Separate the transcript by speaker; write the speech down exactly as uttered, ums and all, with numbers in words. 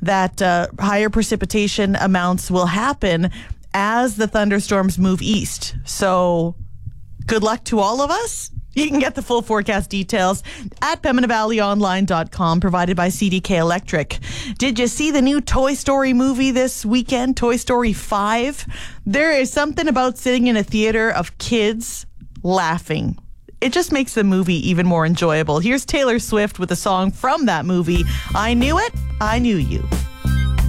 Speaker 1: that uh, higher precipitation amounts will happen as the thunderstorms move east. So good luck to all of us. You can get the full forecast details at Pembina Valley Online dot com, provided by C D K Electric. Did you see the new Toy Story movie this weekend, Toy Story five? There is something about sitting in a theater of kids laughing. It just makes the movie even more enjoyable. Here's Taylor Swift with a song from that movie, I Knew It, I Knew You.